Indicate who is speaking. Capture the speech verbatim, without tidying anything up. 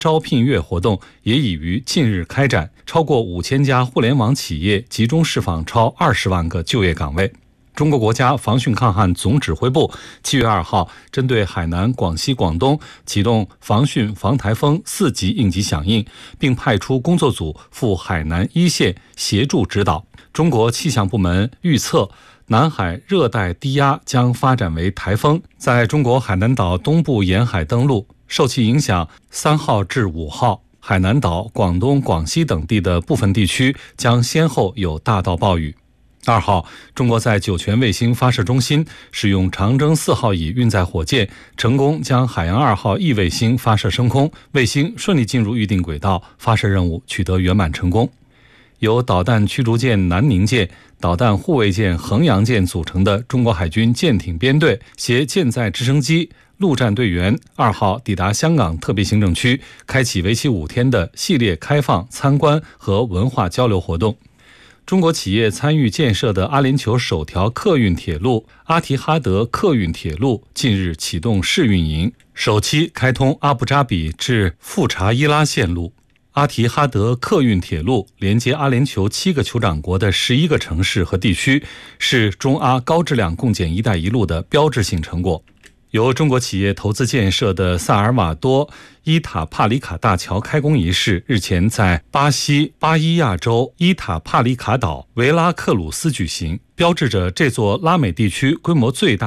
Speaker 1: 招聘月活动也已于近日开展，超过五千家互联网企业集中释放超二十万个就业岗位。中国国家防汛抗旱总指挥部七月二号针对海南、广西、广东启动防汛防台风四级应急响应，并派出工作组赴海南一线协助指导。中国气象部门预测，南海热带低压将发展为台风，在中国海南岛东部沿海登陆，受其影响，三号至五号，海南岛、广东、广西等地的部分地区将先后有大到暴雨。二号，中国在酒泉卫星发射中心使用长征四号乙运载火箭，成功将海洋二号 E 卫星发射升空，卫星顺利进入预定轨道，发射任务取得圆满成功。由导弹驱逐舰南宁舰、导弹护卫舰衡阳舰组成的中国海军舰艇编队携舰载直升机、陆战队员二号抵达香港特别行政区，开启为期五天的系列开放参观和文化交流活动。中国企业参与建设的阿联酋首条客运铁路阿提哈德客运铁路近日启动试运营，首期开通阿布扎比至富查伊拉线路。阿提哈德客运铁路连接阿联酋七个酋长国的十一个城市和地区，是中阿高质量共建“一带一路”的标志性成果。由中国企业投资建设的萨尔瓦多伊塔帕里卡大桥开工仪式日前在巴西巴伊亚州伊塔帕里卡岛维拉克鲁斯举行，标志着这座拉美地区规模最大